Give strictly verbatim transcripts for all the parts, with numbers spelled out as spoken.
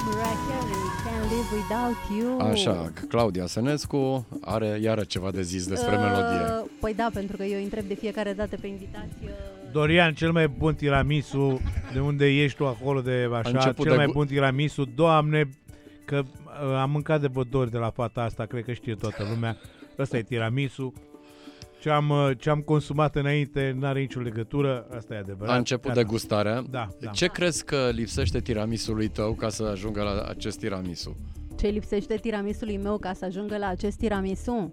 Mariah Carey, Can't Live Without You. Așa, Claudia Sănescu are iară ceva de zis despre uh, melodie. Păi da, pentru că eu întreb de fiecare dată pe invitați. Uh... Dorian, cel mai bun tiramisu, de unde ești tu acolo de așa, cel mai bun tiramisu, Doamne, că uh, am mâncat de bădori de la fata asta, cred că știe toată lumea. Ăsta e tiramisu. Ce am, ce am consumat înainte n-are nicio legătură, asta e adevărat. A început Gata. degustarea. Da, da. Ce crezi că lipsește tiramisului tău ca să ajungă la acest tiramisu? Ce lipsește tiramisului meu ca să ajungă la acest tiramisu?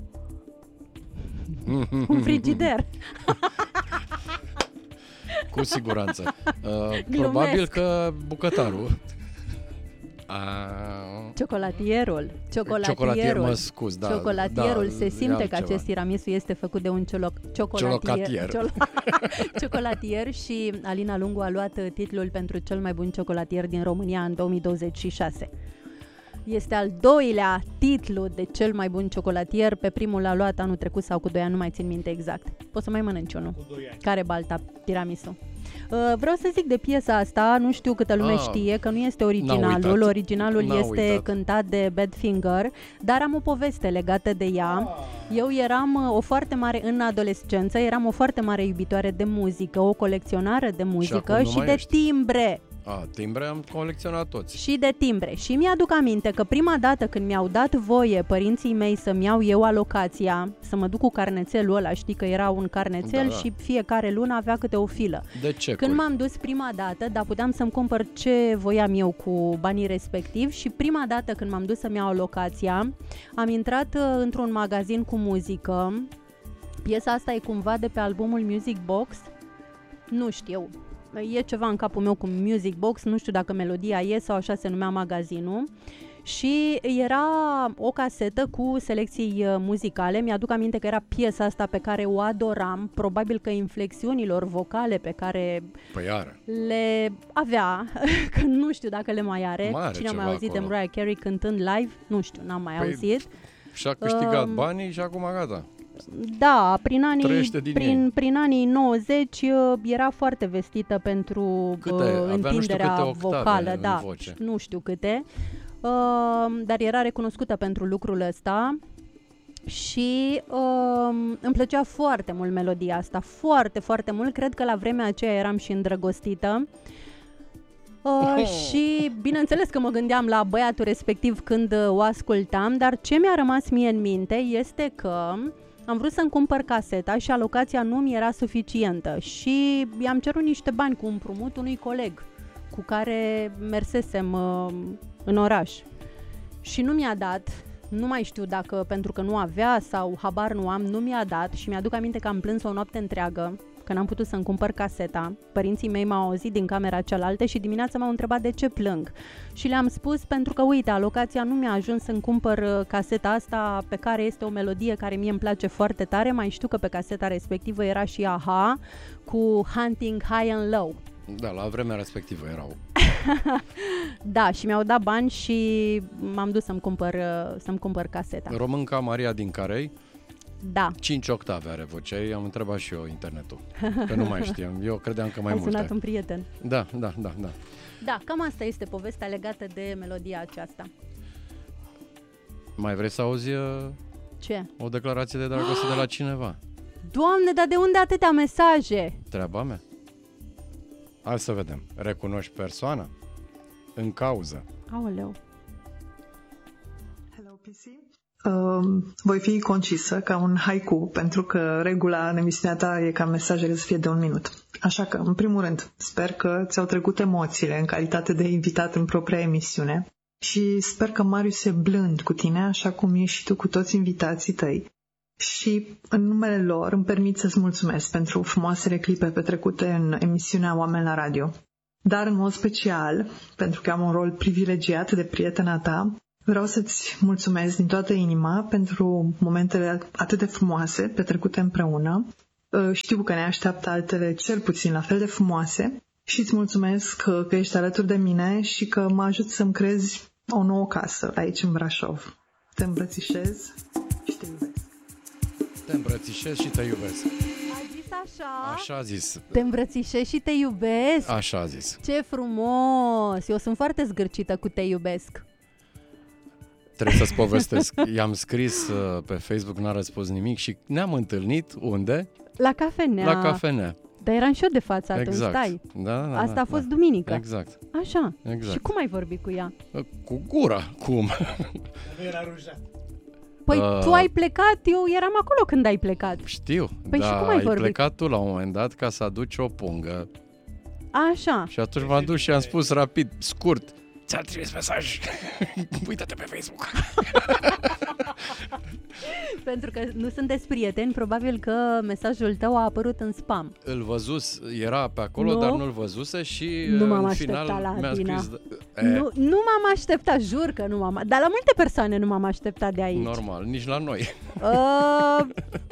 Un frigider. Cu siguranță. Uh, probabil că bucătarul. Uh, Ciocolatierul. Ciocolatierul. Ciocolatier, mă scuz, da. Ciocolatierul, da, se simte că altceva. acest tiramisu este făcut de un cioloc, ciocolatier. Ciolocatier. Ciocolatier și Alina Lungu a luat titlul pentru cel mai bun ciocolatier din România în două mii douăzeci și șase. Este al doilea titlu de cel mai bun ciocolatier. Pe primul l-a luat anul trecut sau cu doi ani, nu mai țin minte exact. Poți să mai mănânci unul. Care balta tiramisu? Uh, vreau să zic de piesa asta, nu știu câtă lume ah, știe că nu este originalul. Originalul N-a este uitat. cântat de Badfinger, dar am o poveste legată de ea. Eu eram o foarte mare, în adolescență, eram o foarte mare iubitoare de muzică, o colecționară de muzică și, și de ești. timbre. A, timbre am colecționat toți. Și de timbre. Și mi-aduc aminte că prima dată când mi-au dat voie părinții mei să-mi iau eu alocația, să mă duc cu carnețelul ăla, știi că era un carnețel da, da. și fiecare lună avea câte o filă. De ce? Când m-am dus prima dată, dar puteam să-mi cumpăr ce voiam eu cu banii respectivi și prima dată când m-am dus să-mi iau alocația, am intrat uh, într-un magazin cu muzică. Piesa asta e cumva de pe albumul Music Box. Nu știu. E ceva în capul meu cu Music Box, nu știu dacă melodia e sau așa se numea magazinul. Și era o casetă cu selecții muzicale. Mi-aduc aminte că era piesa asta pe care o adoram. Probabil că inflexiunilor vocale pe care păi le avea, că nu știu dacă le mai are. Mai are Cine a mai auzit acolo. de Mariah Carey cântând live? Nu știu, n-am mai păi auzit. Și-a câștigat um, banii și acum gata. Da, prin anii, prin, prin anii nouăzeci era foarte vestită pentru câte? uh, întinderea Avea nu știu câte vocală, în da, voce. nu știu câte, uh, dar era recunoscută pentru lucrul ăsta și uh, îmi plăcea foarte mult melodia asta, foarte, foarte mult, cred că la vremea aceea eram și îndrăgostită. Uh, oh. Și bineînțeles că mă gândeam la băiatul respectiv când uh, o ascultam, dar ce mi-a rămas mie în minte este că am vrut să-mi cumpăr caseta și alocația nu mi era suficientă și i-am cerut niște bani cu împrumut unui coleg cu care mersesem uh, în oraș și nu mi-a dat, nu mai știu dacă pentru că nu avea sau habar nu am, nu mi-a dat și mi-aduc aminte că am plâns o noapte întreagă că n-am putut să-mi cumpăr caseta. Părinții mei m-au auzit din camera cealaltă și dimineața m-au întrebat de ce plâng. Și le-am spus pentru că, uite, alocația nu mi-a ajuns să-mi cumpăr caseta asta pe care este o melodie care mie îmi place foarte tare. Mai știu că pe caseta respectivă era și A-ha cu Hunting High and Low. Da, la vremea respectivă erau. Da, și mi-au dat bani și m-am dus să-mi cumpăr, să-mi cumpăr caseta. Românca Maria din Carei. Da. cinci octave are vocea ei, am întrebat și eu internetul, că nu mai știam, eu credeam că mai multe. Ai sunat un prieten. Da, da, da, da. Da, cam asta este povestea legată de melodia aceasta. Mai vrei să auzi ce? O declarație de dragoste de la cineva? Doamne, dar de unde atâtea mesaje? Treaba mea. Hai să vedem. Recunoști persoana? În cauză. Aoleu. Hello, P C. Uh, voi fi concisă ca un haiku, pentru că regula în emisiunea ta e ca mesajele să fie de un minut. Așa că, în primul rând, sper că ți-au trecut emoțiile în calitate de invitat în propria emisiune și sper că Marius e blând cu tine, așa cum ești și tu cu toți invitații tăi. Și în numele lor îmi permit să-ți mulțumesc pentru frumoasele clipe petrecute în emisiunea Oameni la Radio. Dar în mod special, pentru că am un rol privilegiat de prietena ta, vreau să-ți mulțumesc din toată inima pentru momentele atât de frumoase petrecute împreună. Știu că ne așteaptă altele cel puțin la fel de frumoase și îți mulțumesc că ești alături de mine și că mă ajut să-mi crezi o nouă casă aici în Brașov. Te îmbrățișez și te iubesc. Te îmbrățișez și te iubesc. A zis așa. Așa a zis. Te îmbrățișez și te iubesc. Așa a zis. Ce frumos! Eu sunt foarte zgârcită cu te iubesc. Trebuie să-ți povestesc. I-am scris uh, pe Facebook, n-a răspuns nimic și ne-am întâlnit unde? La cafenea. La cafenea. Dar eram și eu de față atunci, Exact. stai. Da, da, Asta da, a fost da. duminică. Exact. Așa. Exact. Și cum ai vorbit cu ea? Cu gura, cum? Nu era rujat. Păi Uh. tu ai plecat, eu eram acolo când ai plecat. Știu, Păi și dar cum ai ai vorbit? plecat tu la un moment dat ca să aduci o pungă Așa. și atunci m-am dus și am spus rapid, scurt, ți-am trimis mesaj, uită-te pe Facebook. Pentru că nu sunteți prieteni, probabil că mesajul tău a apărut în spam. Îl văzus, era pe acolo, Nu. dar nu-l văzuse și Nu m-am în așteptat final la mi-a Adina. scris... E, Nu, nu m-am așteptat, jur că nu m-am... Dar la multe persoane nu m-am așteptat de aici. normal, nici la noi. Uh,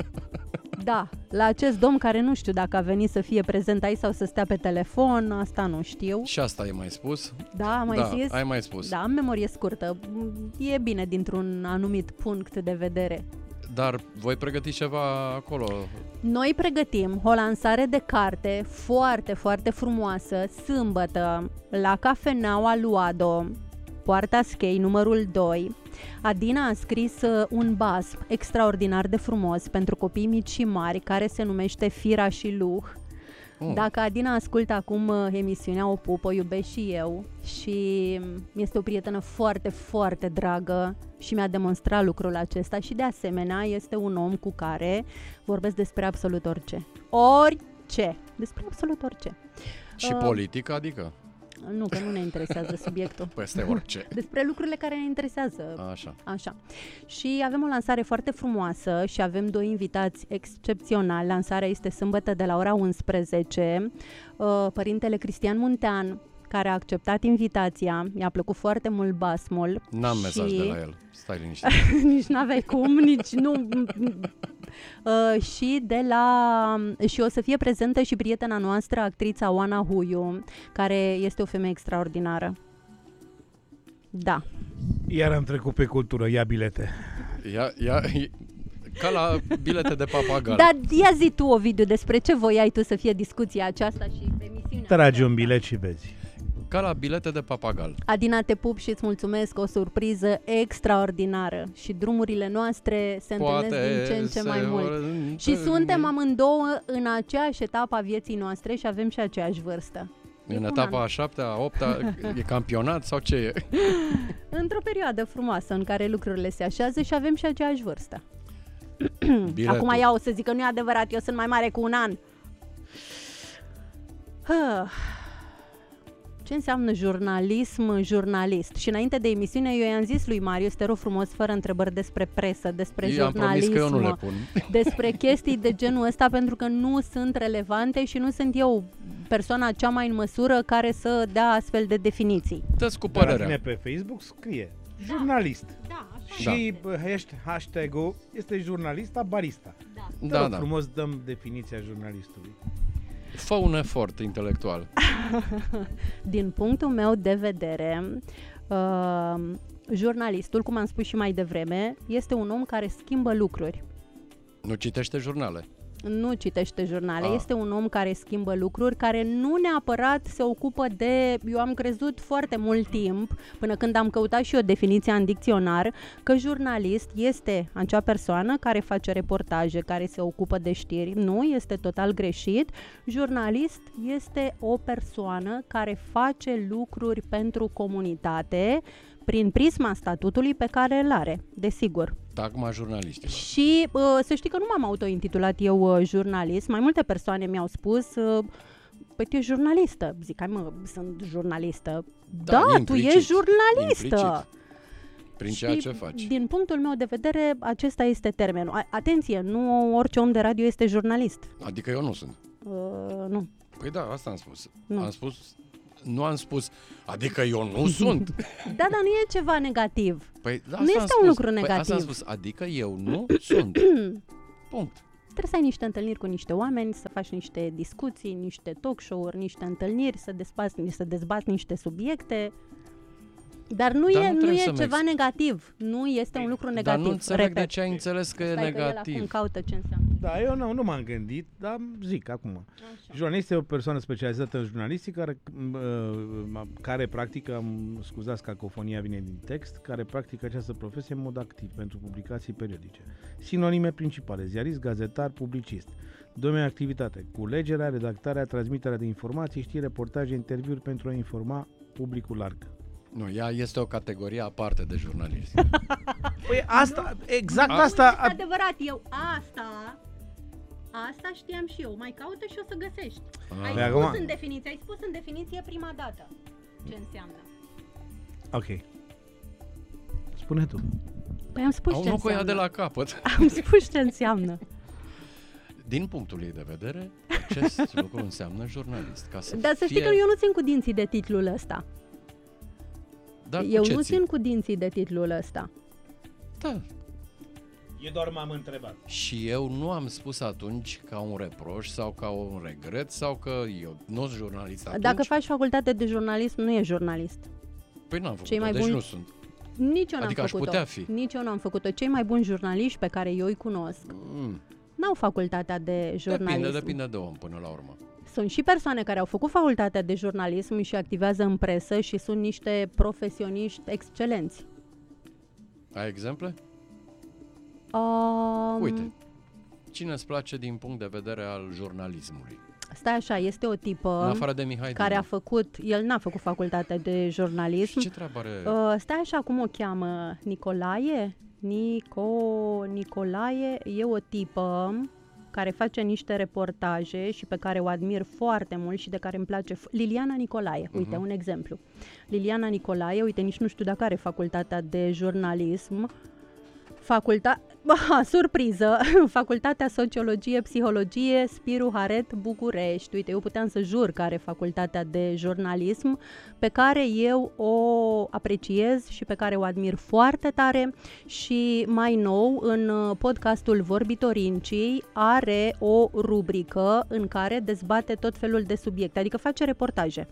da, la acest domn care nu știu dacă a venit să fie prezent aici sau să stea pe telefon, asta nu știu. Și asta ai mai spus? Da, am mai da, zis? ai mai spus. Da, am memorie scurtă. E bine dintr-un anumit punct de vedere. Dar voi pregătiți ceva acolo? Noi pregătim o lansare de carte foarte, foarte frumoasă, sâmbătă, la Cafeneaua Luado, Poarta Schei, numărul doi. Adina a scris uh, un basm extraordinar de frumos pentru copii mici și mari, care se numește Fira și Luh. Mm. Dacă Adina ascultă acum uh, emisiunea, o pup, o iubesc și eu și este o prietenă foarte, foarte dragă și mi-a demonstrat lucrul acesta și de asemenea este un om cu care vorbesc despre absolut orice. Orice! Despre absolut orice. Și Uh, politică, adică? Nu, că nu ne interesează subiectul. Peste orice. Despre lucrurile care ne interesează. Așa. Așa. Și avem o lansare foarte frumoasă și avem doi invitați excepționali. Lansarea este sâmbătă de la ora unsprezece. Uh, Părintele Cristian Muntean, care a acceptat invitația, i-a plăcut foarte mult basmul. N-am și... mesaj de la el. Stai liniștit. nici n-aveai cum, nici nu... Uh, și de la și o să fie prezentă și prietena noastră, actrița Oana Huiu, care este o femeie extraordinară. Da. Iar am trecut pe cultură, ia bilete. Ia, ia, ca la bilete de papagal. Dar ia zi tu, Ovidiu, despre ce voiai tu să fie discuția aceasta și emisiunea Tragi aceasta. un bilet și vezi. Ca la bilete de papagal. Adina, te pup și îți mulțumesc, o surpriză extraordinară și drumurile noastre se întâlnesc din ce în ce mai mult. Și suntem amândouă în aceeași etapă a vieții noastre și avem și aceeași vârstă. În etapa a șaptea, a opta, e campionat sau ce e? Într-o perioadă frumoasă în care lucrurile se așează și avem și aceeași vârstă. Biletul. Acum ea o să zic că nu e adevărat, eu sunt mai mare cu un an. Ah. Ce înseamnă jurnalism, jurnalist? Și înainte de emisiune eu i-am zis lui Marius, te rog frumos, fără întrebări despre presă, despre Eu am promis jurnalism, că eu nu le pun. despre chestii de genul ăsta, pentru că nu sunt relevante și nu sunt eu persoana cea mai în măsură care să dea astfel de definiții. Dă-ți cu Dar la părerea. tine pe Facebook scrie jurnalist. Da, Și bă, hashtag-ul este jurnalista barista. Te Da, rog da. frumos, dăm definiția jurnalistului. Fă un efort intelectual. Din punctul meu de vedere, uh, jurnalistul, cum am spus și mai devreme, este un om care schimbă lucruri. Nu citește jurnale. Nu citește jurnale, A. este un om care schimbă lucruri, care nu neapărat se ocupă de... Eu am crezut foarte mult timp, până când am căutat și eu definiția în dicționar, că jurnalist este acea persoană care face reportaje, care se ocupă de știri. Nu, este total greșit. Jurnalist este o persoană care face lucruri pentru comunitate prin prisma statutului pe care îl are, desigur. Tagma jurnaliștilor. Și uh, să știi că nu m-am autointitulat eu uh, jurnalist. Mai multe persoane mi-au spus uh, păi tu ești jurnalistă. Zic, hai mă, sunt jurnalistă. Da, da implicit, tu ești jurnalistă. Implicit. Prin Și ceea ce faci. din punctul meu de vedere, acesta este termenul. A- atenție, nu orice om de radio este jurnalist. Adică eu nu sunt. Uh, nu. Păi da, asta am spus. Nu. Am spus, nu am spus, adică eu nu sunt. Da, dar nu e ceva negativ. Păi, da, Nu asta este am un spus. lucru Păi, asta am negativ. spus, adică eu nu sunt. Punct. Trebuie să ai niște întâlniri cu niște oameni, să faci niște discuții, niște talk show-uri, niște întâlniri, să dezbați, să dezbați niște subiecte. Dar nu Dar e, nu nu trebuie e să ceva mă ex- negativ. Nu este un lucru negativ. Dar nu înțeleg Repet. de ce ai înțeles că e Stai că el acum negativ. caută ce înseamnă. Da, eu nu, nu m-am gândit, dar zic acum. Așa. Jurnalist e o persoană specializată în jurnalistică care, uh, care practică, scuzați, cacofonia vine din text, care practică această profesie în mod activ pentru publicații periodice. Sinonime principale: ziarist, gazetar, publicist. Domeniul de activitate: culegerea, redactarea, transmiterea de informații, știri, reportaje, interviuri pentru a informa publicul larg. Nu, ea este o categorie aparte de jurnalist. Păi asta, nu, exact nu, asta... Nu, este adevărat, eu asta, asta știam și eu. Mai caută și o să găsești. Ah. Ai Păi spus acum... în definiție, ai spus în definiție prima dată ce înseamnă. Ok. Spune tu. Păi am spus Au ce nu cu ea înseamnă. de la capăt. Am spus ce înseamnă. Din punctul ei de vedere, acest lucru înseamnă jurnalist. Ca să Dar să fie... știi că eu nu țin cu dinții de titlul ăsta. Dar eu cu nu ții? țin cu dinții de titlul ăsta. Da. Eu doar m-am întrebat. Și eu nu am spus atunci ca un reproș sau ca un regret sau că eu nu sunt jurnalist atunci. Dacă faci facultate de jurnalism, nu ești jurnalist. Păi n-am făcut-o, Cei mai deci buni... nu sunt. Nici eu n-am Adică aș făcut-o. putea fi. Nici eu n-am făcut-o. Cei mai buni jurnaliști pe care eu îi cunosc Mm. n-au facultatea de jurnalism. Depinde, depinde de om până la urmă. Sunt și persoane care au făcut facultatea de jurnalism și activează în presă și sunt niște profesioniști excelenți. Ai exemple? Um, Uite, cine îți place din punct de vedere al jurnalismului? Stai așa, este o tipă În afară de Mihai care Dinu. a făcut, el n-a făcut facultatea de jurnalism. Și ce treabă are? Uh, stai așa, cum o cheamă? Nicolae? Nico, Nicolae e o tipă care face niște reportaje și pe care o admir foarte mult și de care îmi place. F- Liliana Nicolae, uite, uh-huh. un exemplu. Liliana Nicolae, uite, nici nu știu dacă are facultatea de jurnalism. Faculta... Bah, surpriză! Facultatea Sociologie, Psihologie, Spiru Haret, București. Uite, eu puteam să jur că are facultatea de jurnalism, pe care eu o apreciez și pe care o admir foarte tare. Și mai nou, în podcastul Vorbitorincii, are o rubrică în care dezbate tot felul de subiecte, adică face reportaje.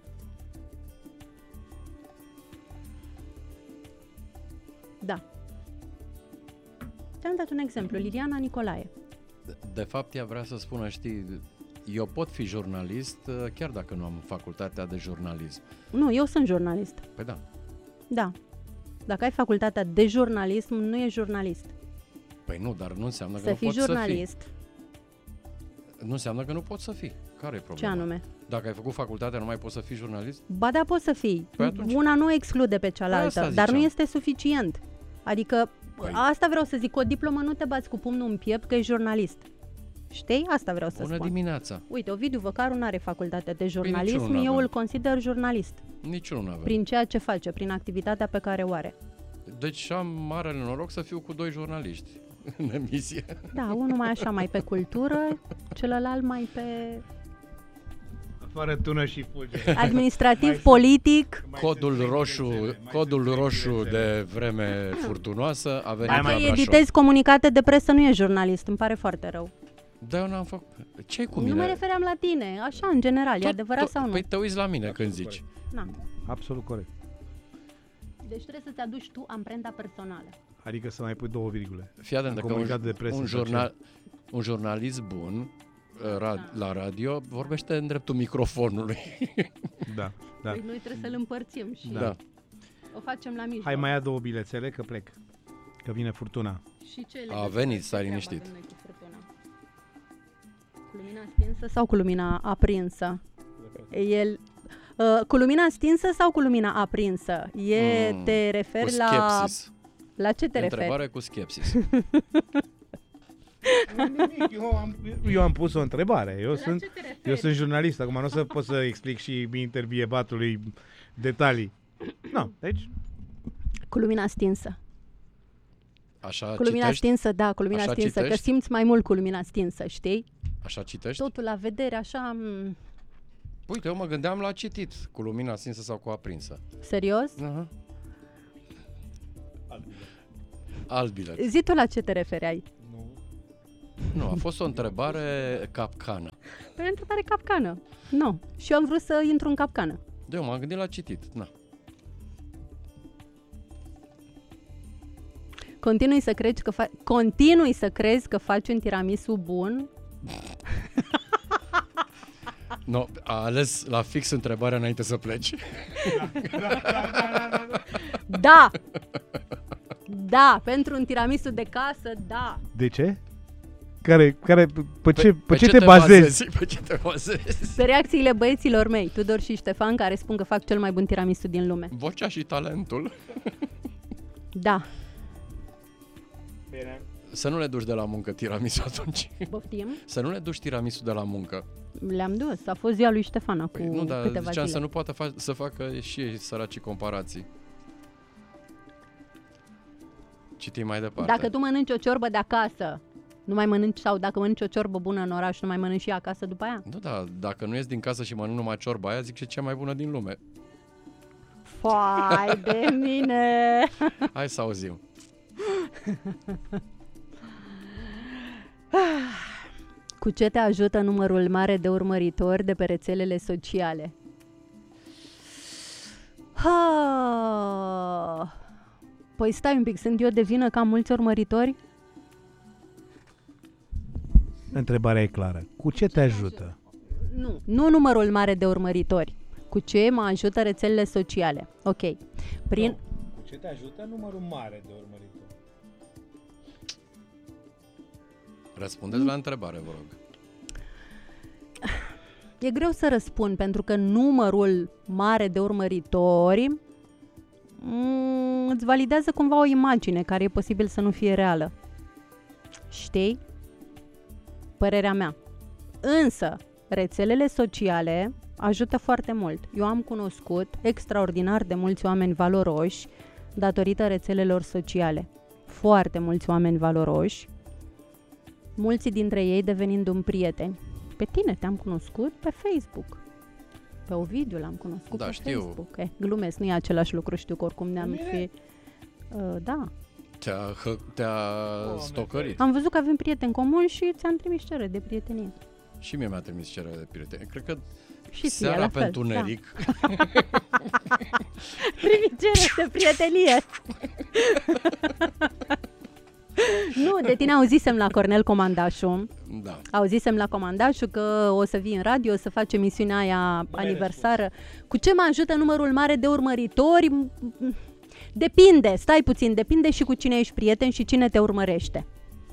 Da. Te-am dat un exemplu, Liliana Nicolae. De, de fapt, ea vrea să spună, știi, eu pot fi jurnalist chiar dacă nu am facultatea de jurnalism. Nu, eu sunt jurnalist. Păi da. Da. Dacă ai facultatea de jurnalism, nu ești jurnalist. Păi nu, dar nu înseamnă că Să nu fii poți jurnalist. să fii. Nu înseamnă că nu poți să fii. Care e Ce problema? anume? Dacă ai făcut facultatea, nu mai poți să fii jurnalist? Ba da, poți să fii. Păi atunci... Una nu exclude pe cealaltă, asta dar nu ziceam. este suficient. Adică, Păi... asta vreau să zic, cu o diplomă nu te bați cu pumnul în piept că ești jurnalist. Știi? Asta vreau să Bună spun. dimineața! Uite, Ovidiu Văcaru nu are facultatea de jurnalism, niciunul eu n-avem. îl consider jurnalist. Niciunul n-avem. Prin ceea ce face, prin activitatea pe care o are. Deci am marele noroc să fiu cu doi jurnaliști în emisie. Da, unul mai așa, mai pe cultură, celălalt mai pe Fără tună și fulger. administrativ, politic. Codul roșu, codul roșu de vreme furtunoasă a venit Mai, la Dacă mai, Brașov. editezi comunicate de presă, nu e jurnalist, îmi pare foarte rău. Da, eu n-am făcut. Ce-i cu Nu mine? mă refeream la tine, așa, în general, e Tot- adevărat tot- sau nu? Păi te uiți la mine când zici. Na. Absolut corect. Deci trebuie să-ți aduci tu amprenta personală. Adică să mai pui două virgule. Fii atent, În că un, comunicat de presă un, sau jurnal, un jurnalist bun ra, la radio vorbește în dreptul microfonului. Da, da. Păi noi trebuie să-l împărțim și Da. o facem la mijloc. Hai, mai ia două bilețele că plec. Că vine furtuna. Și ce A legătură venit, ce stai treabă liniștit. avem noi cu furtuna? Cu lumina stinsă sau cu lumina aprinsă? El, uh, cu lumina stinsă sau cu lumina aprinsă? E, Mm, te Cu referi la... skepsis. La ce te referi? Întrebare cu skepsis. Eu am, eu am pus o întrebare. Eu La sunt, ce te referi? eu sunt jurnalist. Acum nu o să pot să explic și intervievatului detalii. Nu, deci... Cu lumina stinsă. Așa Cu lumina citești? stinsă, da, cu lumina Așa stinsă, că citești? simți mai mult cu lumina stinsă, știi? Așa citești? Totul la vedere, așa, m- Uite, eu mă gândeam la citit, cu lumina stinsă sau cu aprinsă. serios? Aha. Alt bilet. Zi tu la ce te refereai? Nu, a fost o întrebare capcană. Păi o întrebare capcană. Nu. Și eu am vrut să intru în capcană. De eu m-am gândit la citit. Na. Continui să crezi că fa- continui să crezi că faci un tiramisu bun? No, a ales la fix întrebarea înainte să pleci. Da! Da, pentru un tiramisu de casă, da. De ce? Care, care, pe ce, pe, pe ce ce te, te bazezi? bazezi? Pe ce te bazezi? Pe reacțiile băieților mei, Tudor și Ștefan, care spun că fac cel mai bun tiramisu din lume. Vocea și talentul. Da. Bine. Să nu le duci de la muncă tiramisu atunci. Poftim? Să nu le duci tiramisu de la muncă. Le-am dus. A fost ziua lui Ștefan acum Păi nu, dar câteva ziceam zile. să nu poată fa- să facă și ei săracii comparații. Citim mai departe. Dacă tu mănânci o ciorbă de acasă, nu mai mănânci, sau dacă mănânci o ciorbă bună în oraș, nu mai mănânci și acasă după aia? Nu, da, dacă nu ies din casă și mănânc numai ciorba aia, zic că e cea mai bună din lume. Fai de mine! Hai să auzim. Cu ce te ajută numărul mare de urmăritori de pe rețelele sociale? Ha! Păi stai un pic, sunt eu de vină că am mulți urmăritori? Întrebarea e clară. Cu ce te ajută? Nu, nu numărul mare de urmăritori. Cu ce mă ajută rețelele sociale? Ok. Prin... No. Cu ce te ajută numărul mare de urmăritori? Răspundeți la întrebare, vă rog. E greu să răspund, pentru că numărul mare de urmăritori m- îți validează cumva o imagine care e posibil să nu fie reală. Știi? Părerea mea. Însă, rețelele sociale ajută foarte mult. Eu am cunoscut extraordinar de mulți oameni valoroși datorită rețelelor sociale. Foarte mulți oameni valoroși, mulți dintre ei devenind un prieteni. Pe tine te-am cunoscut pe Facebook. Pe Ovidiu l-am cunoscut Da, pe știu. Facebook. Eh, glumesc, nu e același lucru, știu că oricum ne-am fi... Uh, da. Te-a, hă, te-a stocărit. Am văzut că avem prieteni comuni și ți-am trimis cerere de prietenie. Și mie mi-a trimis cererea de prietenie. Cred că Și ție, seara la pe fel, întuneric. Da. Trimis cerere de prietenie. Nu, de tine auzisem la Cornel Comandașu. Da. Auzisem la Comandașu că o să vii în radio, o să faci emisiunea aia aniversară. Cu ce mă ajută numărul mare de urmăritori? Depinde, stai puțin, depinde și cu cine ești prieten și cine te urmărește.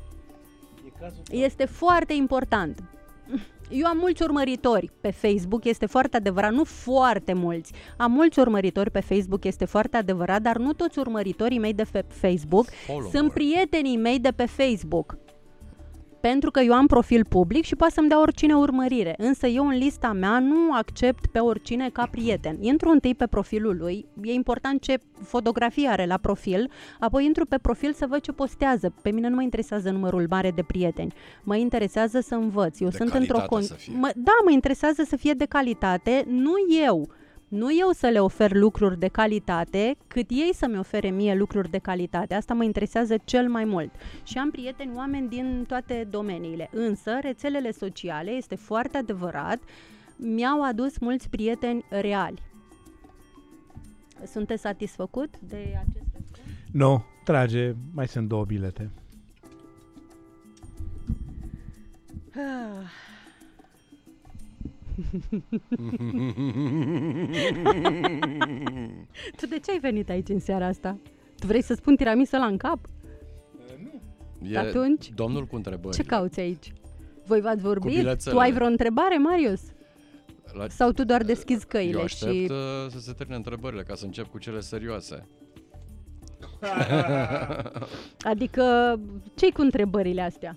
Este foarte important. Eu am mulți urmăritori pe Facebook, este foarte adevărat, nu foarte mulți. Am mulți urmăritori pe Facebook, este foarte adevărat, dar nu toți urmăritorii mei de pe Facebook Follower. sunt prietenii mei de pe Facebook. Pentru că eu am profil public și poate să-mi dea oricine urmărire. Însă eu în lista mea nu accept pe oricine ca prieten. Intru întâi pe profilul lui, e important ce fotografie are la profil, apoi intru pe profil să văd ce postează. Pe mine nu mă interesează numărul mare de prieteni. Mă interesează să învăț. Eu De sunt într-o calitate con- să fie. mă, Da, mă interesează să fie de calitate, nu eu. Nu eu să le ofer lucruri de calitate, cât ei să-mi ofere mie lucruri de calitate. Asta mă interesează cel mai mult. Și am prieteni, oameni din toate domeniile. Însă, rețelele sociale, este foarte adevărat, mi-au adus mulți prieteni reali. Sunteți satisfăcut de acest răspuns? Nu, trage, mai sunt două bilete. Tu de ce ai venit aici în seara asta? Tu vrei să spun tiramisu ăla în cap? E Atunci? domnul cu întrebări. Ce cauți aici? Voi v-ați vorbit? bilețele. Tu ai vreo întrebare, Marius? La... Sau tu doar deschizi Eu căile aștept și... uh, să se termine întrebările ca să încep cu cele serioase. Adică, ce-i cu întrebările astea?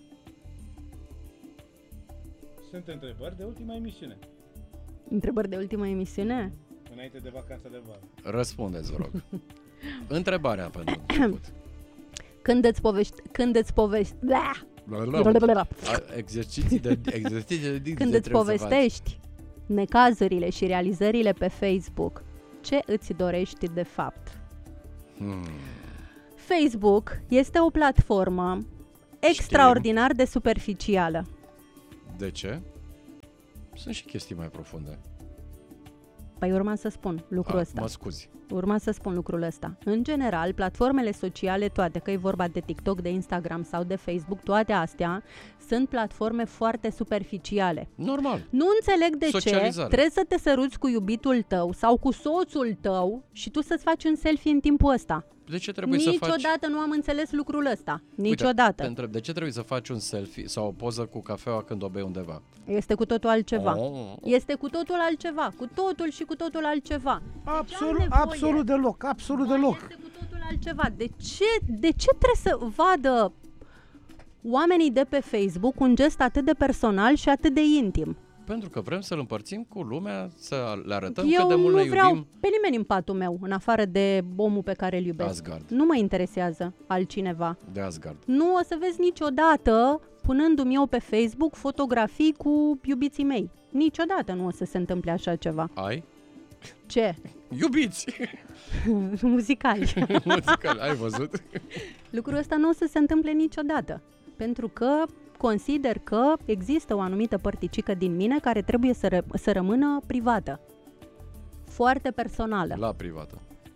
Sunt întrebări de ultima emisiune, Întrebări de ultimă emisiune? înainte de vacanța de vară. Răspundeți, vă rog. Întrebarea pentru început. Când îți povești... Când îți povești... Blah! A, Exerciții de exerciții de dicție Când îți trebuie să faci. povestești necazurile și realizările pe Facebook, ce îți dorești de fapt? Hmm. Facebook este o platformă extraordinar de superficială. De ce? Sunt și chestii mai profunde. Păi urma să spun lucrul A, ăsta. Mă scuzi. Urma să spun lucrul ăsta. În general, platformele sociale toate, că e vorba de TikTok, de Instagram sau de Facebook, toate astea sunt platforme foarte superficiale. Normal. Nu înțeleg de ce Socializare. trebuie să te săruți cu iubitul tău sau cu soțul tău și tu să-ți faci un selfie în timpul ăsta. De ce trebuie să faci... Niciodată nu am înțeles lucrul ăsta. Uite, Niciodată. te întreb, de ce trebuie să faci un selfie sau o poză cu cafeaua când o bei undeva? Este cu totul altceva. Oh. Este cu totul altceva. Cu totul și cu totul altceva. Absolut, nevoie. absolut deloc, absolut Mai deloc. Este cu totul altceva. De ce, de ce trebuie să vadă oamenii de pe Facebook un gest atât de personal și atât de intim? Pentru că vrem să-l împărțim cu lumea, să le arătăm Eu cât de mult nu ne vreau iubim. pe nimeni în patul meu, în afară de omul pe care îl iubesc. Asgard. Nu mă interesează altcineva. De Asgard. Nu o să vezi niciodată, punându-mi eu pe Facebook, fotografii cu iubiții mei. Niciodată nu o să se întâmple așa ceva. Ai? Ce? Iubiți! Muzicali. Muzical, ai văzut? Lucrul ăsta nu o să se întâmple niciodată. Pentru că consider că există o anumită părticică din mine care trebuie să, ră- să rămână privată. Foarte personală. La privată.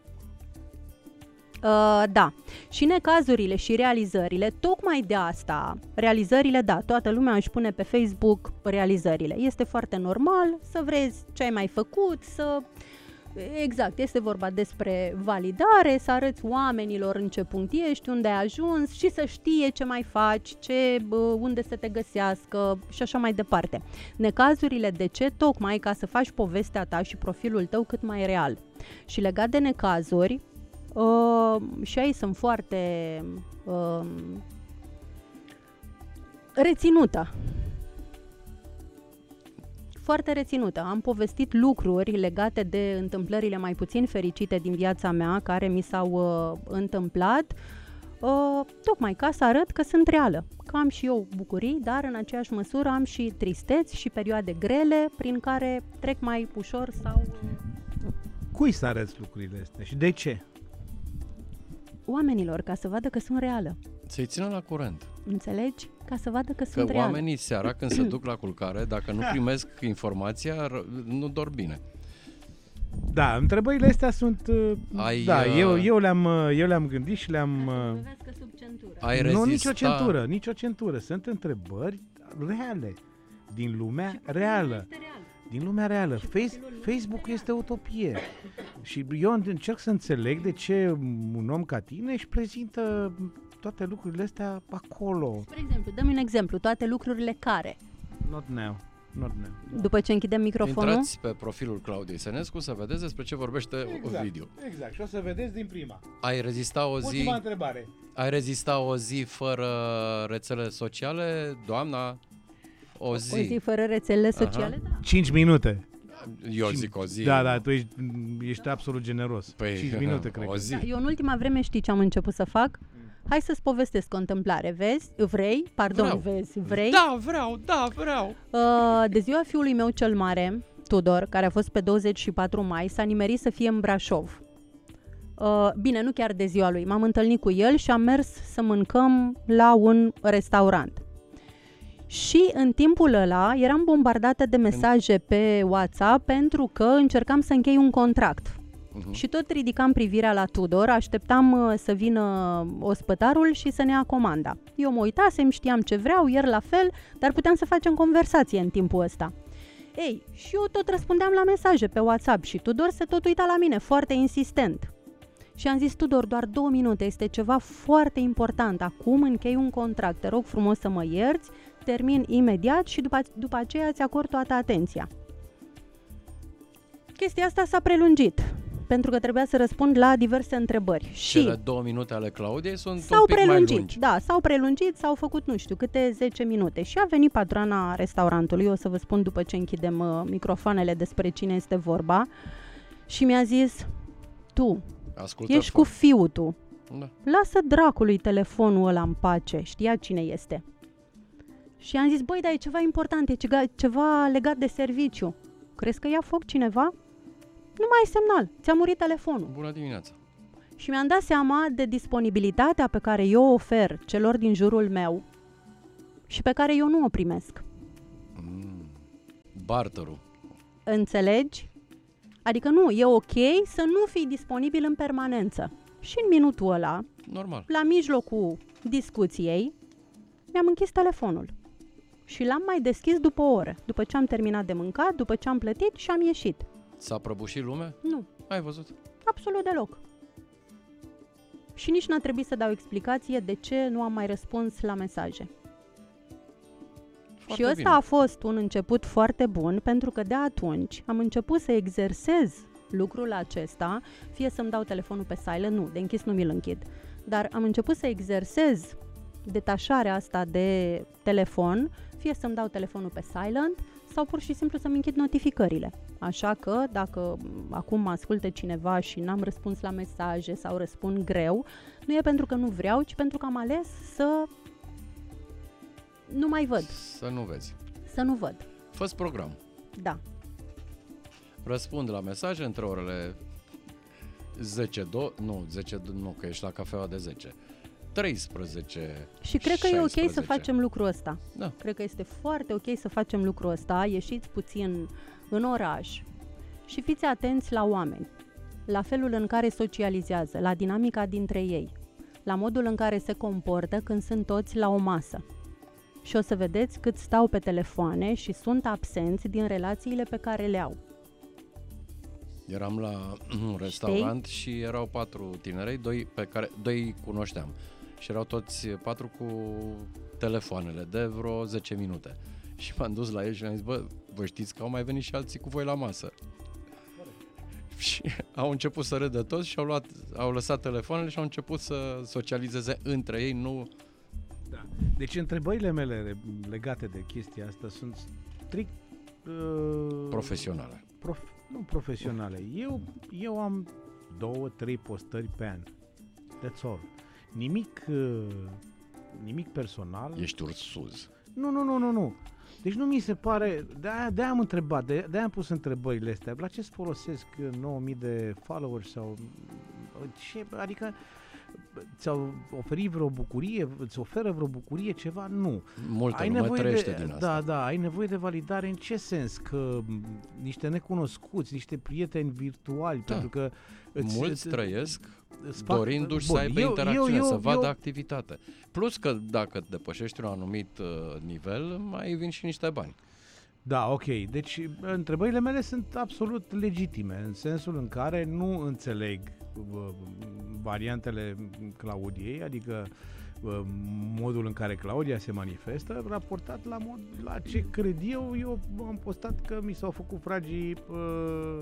Uh, da. Și necazurile și realizările, tocmai de asta, realizările, da, toată lumea își pune pe Facebook realizările. Este foarte normal să vrezi ce ai mai făcut, să... Exact, este vorba despre validare, să arăți oamenilor în ce punct ești, unde ai ajuns și să știe ce mai faci, ce, unde să te găsească și așa mai departe. Necazurile, de ce? Tocmai ca să faci povestea ta și profilul tău cât mai real. Și legat de necazuri, uh, și aici sunt foarte uh, reținută. Foarte reținută. Am povestit lucruri legate de întâmplările mai puțin fericite din viața mea, care mi s-au uh, întâmplat, uh, tocmai ca să arăt că sunt reală. Că am și eu bucurii, dar în aceeași măsură am și tristeți și perioade grele prin care trec mai ușor sau... Cui să arăți lucrurile astea și de ce? Oamenilor, ca să vadă că sunt reală. Să-i țină la curent. Înțelegi? Ca să vadă că, Că sunt reală. oamenii seara când se duc la culcare, dacă nu primesc informația, r- nu dorm bine. Da, întrebările astea sunt... uh, Ai, da, uh, eu, eu, le-am, uh, eu le-am gândit și le-am... uh, Ai Nu, rezista... nicio centură, nicio centură. Sunt întrebări reale, din lumea reală. Din lumea reală. Face, Facebook este utopie. Și eu încerc să înțeleg de ce un om ca tine își prezintă toate lucrurile astea acolo. Spre exemplu, dă-mi un exemplu, toate lucrurile care, Not now. Not now. după ce închidem microfonul, Intrați pe profilul Claudiei Sănescu să vedeți despre ce vorbește Exact, video. exact. Și o să vedeți din prima. Ai rezista o zi, Ultima întrebare. ai rezista o zi fără rețele sociale, doamna? O zi. o zi fără rețelele sociale, da. cinci minute. Eu zic o zi. Da, da, tu ești, ești absolut generos. Păi, cinci minute, cred o că. zi. Da, eu în ultima vreme știi ce am început să fac? Hai să-ți povestesc o întâmplare, vezi? Vrei? Pardon, Vreau. vezi? Vrei? Da, vreau, da, vreau. Uh, de ziua fiului meu cel mare, Tudor, care a fost pe douăzeci și patru mai, s-a nimerit să fie în Brașov. Uh, bine, nu chiar de ziua lui. M-am întâlnit cu el și am mers să mâncăm la un restaurant. Și în timpul ăla eram bombardată de mesaje pe WhatsApp pentru că încercam să închei un contract. Uh-huh. Și tot ridicam privirea la Tudor, așteptam uh, să vină ospătarul și să ne ia comanda. Eu mă uitasem, știam ce vreau, el la fel, dar puteam să facem conversație în timpul ăsta. Ei, și eu tot răspundeam la mesaje pe WhatsApp și Tudor se tot uita la mine, foarte insistent. Și am zis, Tudor, doar două minute, este ceva foarte important. Acum închei un contract, te rog frumos să mă ierți, termin imediat și după, după aceea îți acord toată atenția. Chestia asta s-a prelungit, pentru că trebuia să răspund la diverse întrebări. Și Cele două minute ale Claudiei sunt s-au un pic prelungit, mai lungi. da, s-au prelungit, s-au făcut, nu știu, câte zece minute. Și a venit patroana restaurantului, o să vă spun după ce închidem uh, microfoanele despre cine este vorba, și mi-a zis, tu, Ascultă ești fără. cu fiul tu, Da. lasă dracului telefonul ăla în pace, știa cine este. Și am zis, băi, dar e ceva important, e ceva, ceva legat de serviciu. Crezi că ia foc cineva? Nu mai ai semnal, ți-a murit telefonul. Bună dimineața. Și mi-am dat seama de disponibilitatea pe care eu o ofer celor din jurul meu și pe care eu nu o primesc. Mm. Barterul. Înțelegi? Adică nu, e ok să nu fii disponibil în permanență. Și în minutul ăla, normal, la mijlocul discuției, mi-am închis telefonul. Și l-am mai deschis după o oră, după ce am terminat de mâncat, după ce am plătit și am ieșit. S-a prăbușit lumea? Nu. Ai văzut? Absolut deloc. Și nici n-a trebuit să dau explicație de ce nu am mai răspuns la mesaje. Foarte și ăsta bine. a fost un început foarte bun, pentru că de atunci am început să exersez lucrul acesta, fie să-mi dau telefonul pe silent, nu, de închis nu mi-l închid, dar am început să exersez detașarea asta de telefon, fie să-mi dau telefonul pe silent sau pur și simplu să-mi închid notificările. Așa că dacă acum mă ascultă cineva și n-am răspuns la mesaje sau răspund greu, nu e pentru că nu vreau, ci pentru că am ales să nu mai văd. Să nu vezi. Să nu văd. Fă-ți program. Da. Răspund la mesaje între orele zece, do- nu, zece, nu, că ești la cafeaua de zece. treisprezece, Și cred că șaisprezece. e ok să facem lucrul ăsta. Da. Cred că este foarte ok să facem lucrul ăsta. Ieșiți puțin în oraș și fiți atenți la oameni, la felul în care socializează, la dinamica dintre ei, la modul în care se comportă când sunt toți la o masă. Și o să vedeți cât stau pe telefoane și sunt absenți din relațiile pe care le au. Eram la un restaurant și erau patru tinerei, doi pe care doi cunoșteam. Și erau toți patru cu telefoanele de vreo zece minute. Și m-am dus la ei și le-am zis, bă, vă știți că au mai venit și alții cu voi la masă. Și au început să râdă toți și au, luat, au lăsat telefoanele și au început să socializeze între ei, nu... Da. Deci întrebările mele legate de chestia asta sunt strict... Uh, profesionale. Prof, nu profesionale. Eu, eu am două, trei postări pe an. That's all. Nimic, uh, nimic personal. Ești ursuz. Nu, nu, nu, nu, nu. Deci nu mi se pare, de-aia, de-aia am întrebat, de, de-aia am pus întrebările astea. La ce folosesc nouă mii de followers sau ce, adică ți-au oferit vreo bucurie, îți oferă vreo bucurie, ceva? Nu. Multă ai lume nevoie trăiește de, din asta. Da, da, ai nevoie de validare în ce sens? Că niște necunoscuți, niște prieteni virtuali, da. pentru că îți, mulți îți, trăiesc îți fac, dorindu-și bun, să aibă eu, interacțiune, eu, eu, să vadă eu, activitate. Plus că dacă depășești un anumit uh, nivel, mai vin și niște bani. Da, ok. Deci întrebările mele sunt absolut legitime, în sensul în care nu înțeleg uh, variantele Claudiei, adică uh, modul în care Claudia se manifestă, raportat la, mod, la ce cred eu. Eu am postat că mi s-au făcut fragii uh,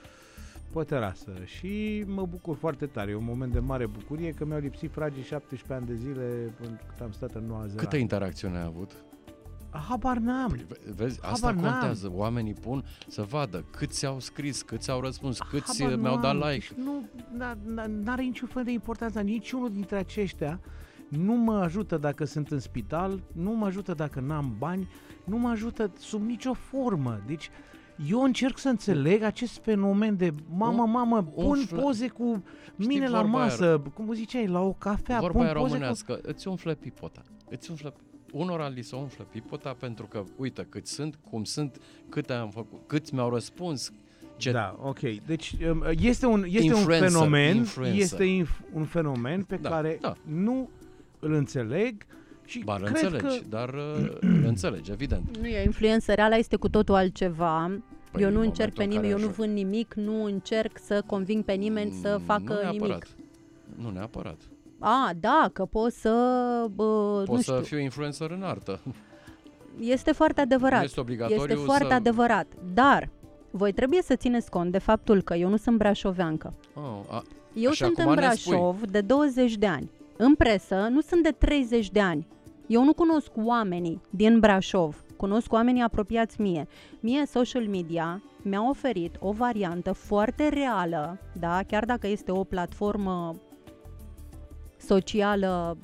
pe terasă și mă bucur foarte tare. E un moment de mare bucurie că mi-au lipsit fragii șaptesprezece ani de zile pentru că am stat în Noua Zeelandă. Câtă interacțiune ai avut? Habar n-am. Păi, vezi, asta Habar contează. n-am. Oamenii pun să vadă câți au scris, câți au răspuns, câți Habar mi-au dat n-am. like. Deci nu, n-are niciun fel de importanță. Niciunul dintre aceștia nu mă ajută dacă sunt în spital, nu mă ajută dacă n-am bani, nu mă ajută sub nicio formă. Deci eu încerc să înțeleg acest fenomen de mamă, mamă, pun umflă. poze cu mine Știi la vorba masă, aia, cum ziceai, la o cafea, vorba pun aia poze românească, cu... îți umflă pipota. Îți umflă... Unora li se umflă pipota pentru că, uite, cât sunt, cum sunt, câte am făcut, câți mi-au răspuns. Ce... Da, ok. Deci este un, este Influencer, un fenomen, influencer. este inf- un fenomen pe Da, care da. nu îl înțeleg și Ba, îl cred înțelegi, că... dar uh, îl înțelegi, evident. Nu e influență reală, este cu totul altceva. Păi eu nu în încerc pe momentul în nimeni, eu care nu ajung- vând nimic, nu încerc să conving pe nimeni să Mm, facă nu neapărat. nimic. Nu neapărat. A, da, că pot să, bă, nu Poți să știu, fiu influencer în artă. este foarte adevărat. Nu este obligatoriu Este foarte să... adevărat, dar voi trebuie să țineți cont de faptul că eu nu sunt brașoveancă. Oh, a, Eu Așa sunt cum în ne Brașov de douăzeci de ani. În presă nu sunt de treizeci de ani. Eu nu cunosc oamenii din Brașov, cunosc oamenii apropiați mie. Mie social media mi-a oferit o variantă foarte reală, da, chiar dacă este o platformă socială,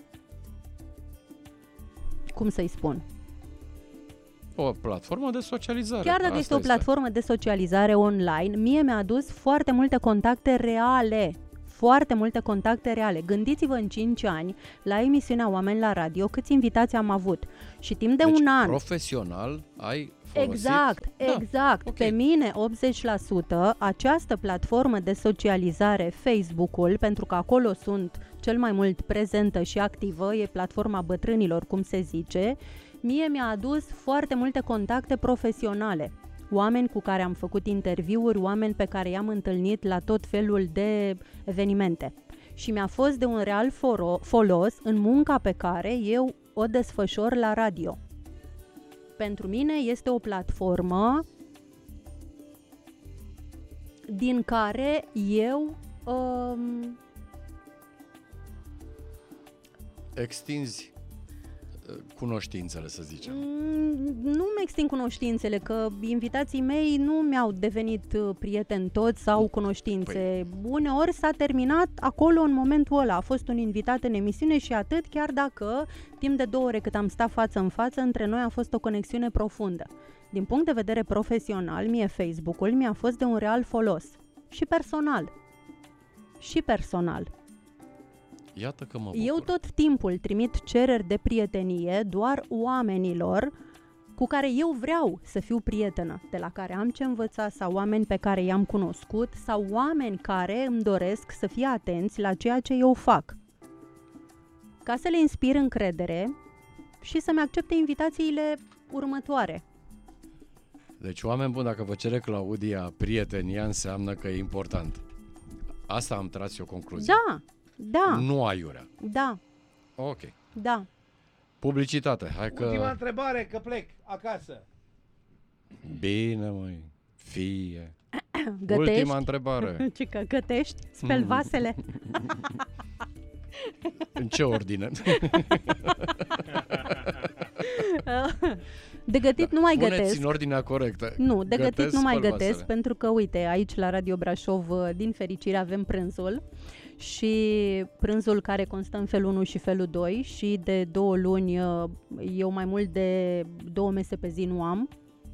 cum să-i spun, o platformă de socializare. chiar dacă Asta este o platformă de socializare online, mie mi-a adus foarte multe contacte reale. Foarte multe contacte reale. Gândiți-vă în cinci ani la emisiunea Oameni la Radio câți invitați am avut. Și timp de deci, un an. profesional ai folosit. Exact, exact. Da, okay. Pe mine optzeci la sută această platformă de socializare, Facebook-ul, pentru că acolo sunt cel mai mult prezentă și activă, e platforma bătrânilor, cum se zice, mie mi-a adus foarte multe contacte profesionale. Oameni cu care am făcut interviuri, oameni pe care i-am întâlnit la tot felul de evenimente. Și mi-a fost de un real foro- folos în munca pe care eu o desfășor la radio. Pentru mine este o platformă din care eu um, extinzi cunoștințele, să zicem. Nu-mi extind cunoștințele, că invitații mei nu mi-au devenit prieteni toți sau cunoștințe. Păi. Uneori s-a terminat acolo în momentul ăla. A fost un invitat în emisiune și atât, chiar dacă timp de două ore cât am stat față în față, între noi a fost o conexiune profundă. Din punct de vedere profesional, mie Facebook-ul mi-a fost de un real folos. Și personal. Și personal. Iată că mă bucur. Eu tot timpul trimit cereri de prietenie doar oamenilor cu care eu vreau să fiu prietenă, de la care am ce învăța, sau oameni pe care i-am cunoscut, sau oameni care îmi doresc să fie atenți la ceea ce eu fac, ca să le inspir încredere și să-mi accepte invitațiile următoare. Deci, oameni buni, dacă vă cere Claudia prietenia, înseamnă că e important. Asta am tras eu concluzia. Da, da. Nu aiurea. Da. Ok. Da. Publicitate, hai că... Ultima întrebare, că plec acasă. Bine, măi, fie. Gătești? Ultima întrebare. Ce că gătești? Speli vasele? În ce ordine? De gătit da. nu mai Puneți gătesc. în ordinea corectă. Nu, de gătesc, gătit nu mai gătesc, vasele. pentru că, uite, aici la Radio Brașov, din fericire, avem prânzul. Și prânzul care constă în felul unu și felul doi și de două luni eu mai mult de două mese pe zi nu am.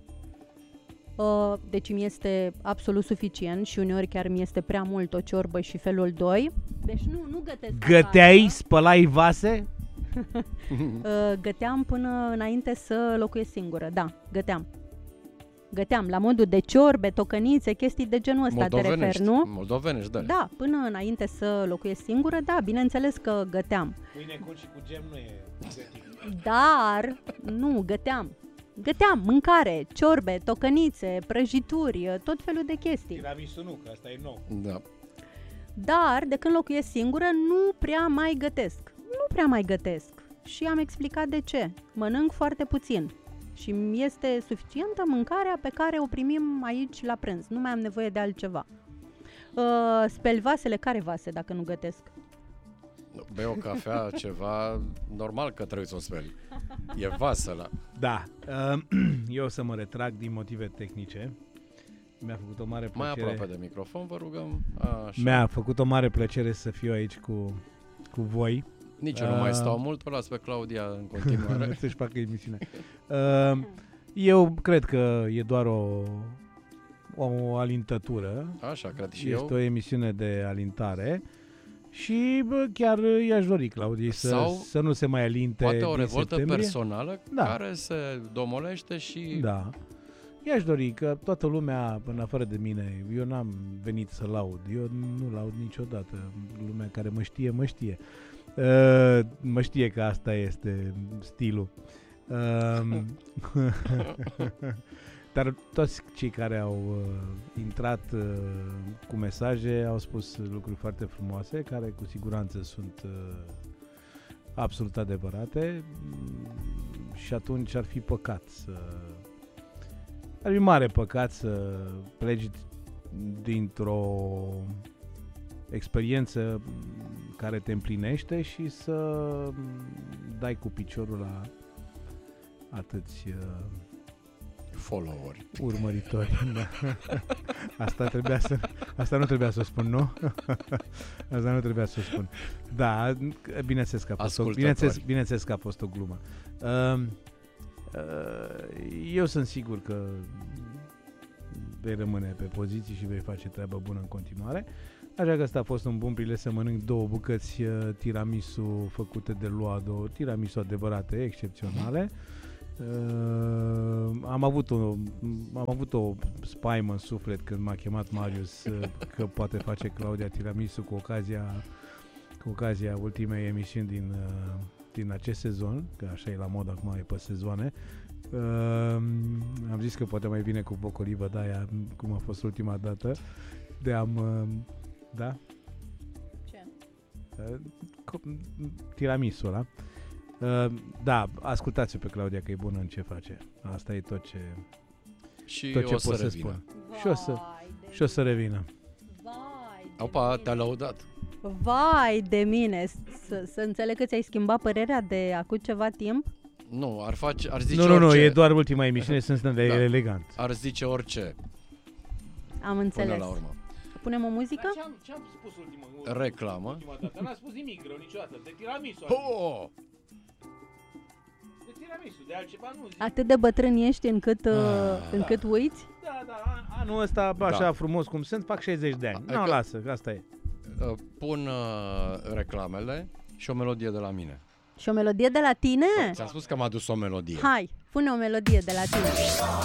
Deci mi este absolut suficient și uneori chiar mi este prea mult o ciorbă și felul doi. Deci nu, nu gătesc. Găteai, acasă. spălai vase? Găteam până înainte să locuiesc singură, da, găteam. Găteam la modul de ciorbe, tocănițe, chestii de genul ăsta te referi, nu? Moldovenești, da. Da, până înainte să locuiesc singură, da, bineînțeles că găteam. Pâine cu și cu gem nu e gătit. Dar, nu, găteam. Găteam mâncare, ciorbe, tocănițe, prăjituri, tot felul de chestii. Tiramisu nu, că asta e nou. Da. Dar, de când locuiesc singură, nu prea mai gătesc. Nu prea mai gătesc. Și am explicat de ce. Mănânc foarte puțin. Și mi este suficientă mâncarea pe care o primim aici la prânz. Nu mai am nevoie de altceva. Uh, speli vasele? Care vase dacă nu gătesc? Bei o cafea, ceva, normal că trebuie să o speli. E vas ăla. Da. Eu o să mă retrag din motive tehnice. Mi-a făcut o mare plăcere. Mai aproape de microfon, vă rugăm. Așa. Mi-a făcut o mare plăcere să fiu aici cu, cu voi. Nici eu uh, nu mai stau mult, o las pe Claudia în continuare. Să-și facă emisiunea. Uh, eu cred că e doar o, o alintătură. Așa, cred și este eu. Este o emisiune de alintare. Și bă, chiar i-aș dori Claudiei să, să nu se mai alinte. Poate o revoltă septembrie. personală, da, care se domolește și... Da. I-aș dori că toată lumea, în afară de mine, eu n-am venit să laud. Eu nu laud niciodată. Lumea care mă știe, mă știe. Uh, mă știe că asta este stilul. Uh, dar toți cei care au uh, intrat uh, cu mesaje au spus lucruri foarte frumoase, care cu siguranță sunt uh, absolut adevărate, și atunci ar fi păcat să... Ar fi mare păcat să pleci dintr-o experiență care te împlinește și să dai cu piciorul la atâți uh, followeri, urmăritori. Da. Asta trebuia să, asta nu trebuia să o spun, nu? Asta nu trebuia să o spun. Da, bineînțeles că a fost o, bineînțeles, bineînțeles că a fost o glumă. Uh, uh, eu sunt sigur că vei rămâne pe poziții și vei face treabă bună în continuare. Așa că asta a fost un bun prilej să mănânc două bucăți uh, tiramisu făcute de Luado, tiramisu adevărate, excepționale. Uh, am avut o am avut o spaimă în suflet când m-a chemat Marius uh, că poate face Claudia tiramisu cu ocazia cu ocazia ultimei emisiuni din uh, din acest sezon, că așa e la mod acum, e pe sezoane. Uh, am zis că poate mai vine cu bocolivă de aia, cum a fost ultima dată. De am uh, da? Ce? Uh, tiramisu ăla. Uh, da, ascultați-o pe Claudia că e bună în ce face. Asta e tot ce și tot ce o să pot să revină. spun. Și o să și o să revină. Vai de Opa, mine. te-a lăudat. Vai de mine, să, să înțeleg că ți-ai schimbat părerea de acum ceva timp? Nu, ar face, ar zice Nu, nu, nu, orice. e doar ultima emisiune, sunt de Da. elegant. Ar zice orice, Am până înțeles. la urmă. Punem o muzică? Dar ce-am, ce-am spus ultima, Reclamă. ultima dată? N-am spus nimic rău niciodată. De tiramisu. Oh! De tiramisu, de altceva nu zic. Atât de bătrân ești încât, uh, Ah. încât uiți? Da, da, an- anul ăsta, așa Da. frumos cum sunt, fac șaizeci de ani. A, Nu, adică- lasă, că asta e. Uh, Pun uh, reclamele și o melodie de la mine. Și o melodie de la tine? Ți-am spus că am adus o melodie. Hai, pune o melodie de la tine.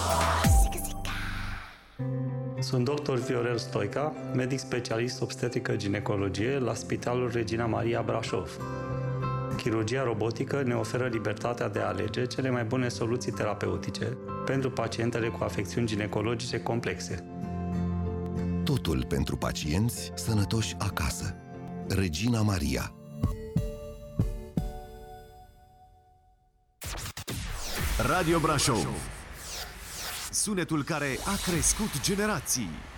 Sunt doctor Viorel Stoica, medic specialist obstetrică ginecologie la Spitalul Regina Maria Brașov. Chirurgia robotică ne oferă libertatea de a alege cele mai bune soluții terapeutice pentru pacientele cu afecțiuni ginecologice complexe. Totul pentru pacienți sănătoși acasă. Regina Maria. Radio Brașov. Sunetul care a crescut generații.